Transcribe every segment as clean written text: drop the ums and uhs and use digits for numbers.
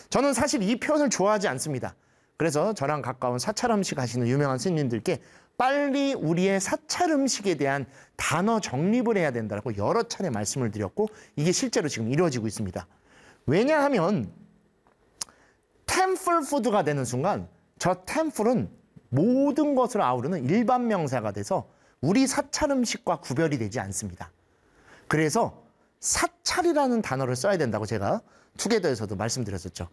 저는 사실 이 표현을 좋아하지 않습니다. 그래서 저랑 가까운 사찰 음식 하시는 유명한 스님들께 빨리 우리의 사찰 음식에 대한 단어 정립을 해야 된다고 여러 차례 말씀을 드렸고 이게 실제로 지금 이루어지고 있습니다. 왜냐하면 템플 푸드가 되는 순간 저 템플은 모든 것을 아우르는 일반 명사가 돼서 우리 사찰 음식과 구별이 되지 않습니다. 그래서 사찰이라는 단어를 써야 된다고 제가 투게더에서도 말씀드렸었죠.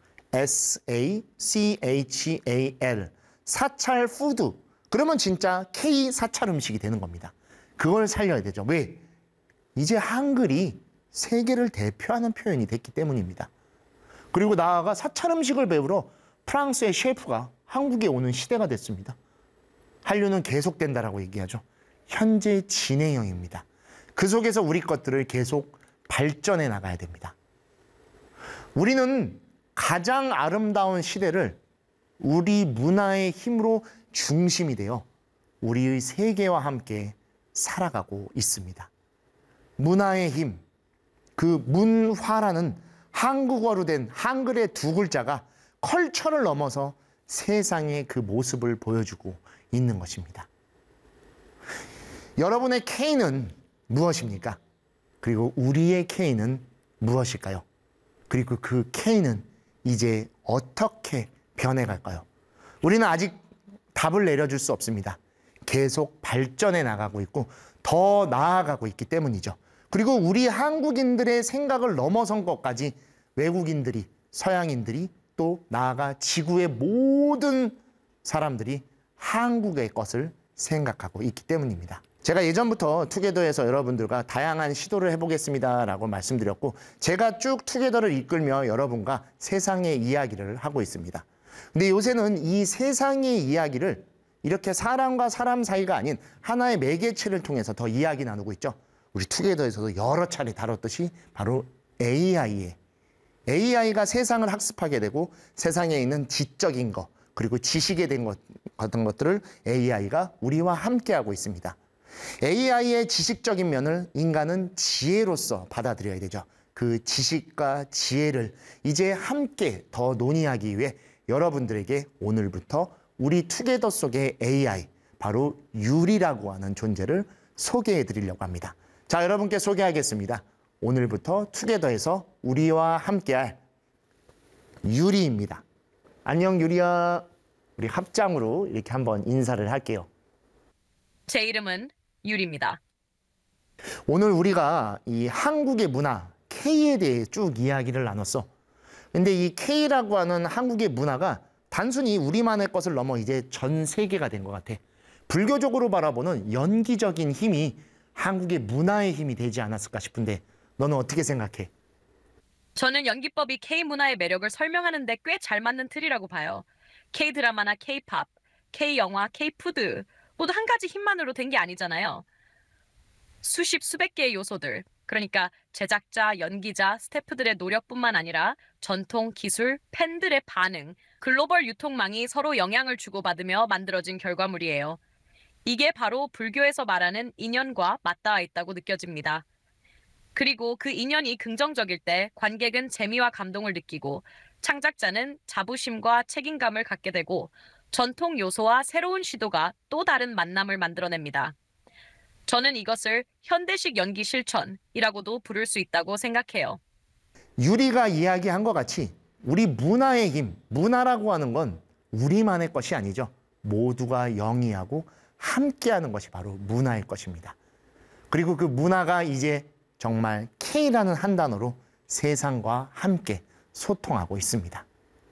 SACHAL 사찰 푸드. 그러면 진짜 K 사찰 음식이 되는 겁니다. 그걸 살려야 되죠. 왜? 이제 한글이 세계를 대표하는 표현이 됐기 때문입니다. 그리고 나아가 사찰 음식을 배우러 프랑스의 셰프가 한국에 오는 시대가 됐습니다. 한류는 계속된다라고 얘기하죠. 현재 진행형입니다. 그 속에서 우리 것들을 계속 발전해 나가야 됩니다. 우리는 가장 아름다운 시대를 우리 문화의 힘으로 중심이 되어 우리의 세계와 함께 살아가고 있습니다. 문화의 힘, 그 문화라는 한국어로 된 한글의 두 글자가 컬처를 넘어서 세상의 그 모습을 보여주고 있는 것입니다. 여러분의 K는 무엇입니까? 그리고 우리의 K는 무엇일까요? 그리고 그 K는 이제 어떻게 변해갈까요? 우리는 아직 답을 내려줄 수 없습니다. 계속 발전해 나가고 있고 더 나아가고 있기 때문이죠. 그리고 우리 한국인들의 생각을 넘어선 것까지 외국인들이, 서양인들이 또 나아가 지구의 모든 사람들이 한국의 것을 생각하고 있기 때문입니다. 제가 예전부터 투게더에서 여러분들과 다양한 시도를 해보겠습니다라고 말씀드렸고 제가 쭉 투게더를 이끌며 여러분과 세상의 이야기를 하고 있습니다. 근데 요새는 이 세상의 이야기를 이렇게 사람과 사람 사이가 아닌 하나의 매개체를 통해서 더 이야기 나누고 있죠. 우리 투게더에서도 여러 차례 다뤘듯이 바로 AI가 세상을 학습하게 되고 세상에 있는 지적인 것 그리고 지식에 대한 같은 것들을 AI가 우리와 함께하고 있습니다. AI의 지식적인 면을 인간은 지혜로서 받아들여야 되죠. 그 지식과 지혜를 이제 함께 더 논의하기 위해 여러분들에게 오늘부터 우리 투게더 속의 AI, 바로 유리라고 하는 존재를 소개해 드리려고 합니다. 자, 여러분께 소개하겠습니다. 오늘부터 투게더에서 우리와 함께할 유리입니다. 안녕 유리야. 우리 합장으로 이렇게 한번 인사를 할게요. 제 이름은 유리입니다. 오늘 우리가 이 한국의 문화, K에 대해 쭉 이야기를 나눴어. 근데 이 K라고 하는 한국의 문화가 단순히 우리만의 것을 넘어 이제 전 세계가 된 것 같아. 불교적으로 바라보는 연기적인 힘이 한국의 문화의 힘이 되지 않았을까 싶은데 너는 어떻게 생각해? 저는 연기법이 K문화의 매력을 설명하는 데 꽤 잘 맞는 틀이라고 봐요. K드라마나 K팝, K영화, K푸드 모두 한 가지 힘만으로 된 게 아니잖아요. 수십 수백 개의 요소들, 그러니까 제작자, 연기자, 스태프들의 노력뿐만 아니라 전통, 기술, 팬들의 반응, 글로벌 유통망이 서로 영향을 주고받으며 만들어진 결과물이에요. 이게 바로 불교에서 말하는 인연과 맞닿아 있다고 느껴집니다. 그리고 그 인연이 긍정적일 때 관객은 재미와 감동을 느끼고 창작자는 자부심과 책임감을 갖게 되고 전통 요소와 새로운 시도가 또 다른 만남을 만들어냅니다. 저는 이것을 현대식 연기 실천이라고도 부를 수 있다고 생각해요. 유리가 이야기한 것 같이 우리 문화의 힘, 문화라고 하는 건 우리만의 것이 아니죠. 모두가 영위하고 함께하는 것이 바로 문화일 것입니다. 그리고 그 문화가 이제 정말 K라는 한 단어로 세상과 함께 소통하고 있습니다.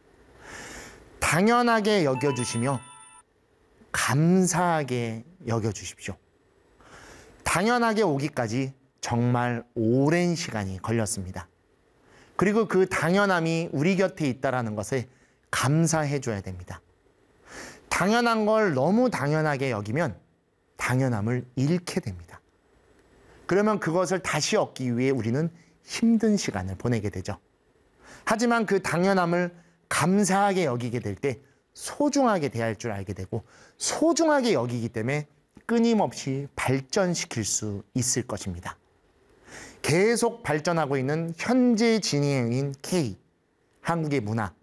당연하게 여겨주시며 감사하게 여겨주십시오. 당연하게 오기까지 정말 오랜 시간이 걸렸습니다. 그리고 그 당연함이 우리 곁에 있다는 것에 감사해 줘야 됩니다. 당연한 걸 너무 당연하게 여기면 당연함을 잃게 됩니다. 그러면 그것을 다시 얻기 위해 우리는 힘든 시간을 보내게 되죠. 하지만 그 당연함을 감사하게 여기게 될 때 소중하게 대할 줄 알게 되고 소중하게 여기기 때문에 끊임없이 발전시킬 수 있을 것입니다. 계속 발전하고 있는 현재 진행형인 K, 한국의 문화,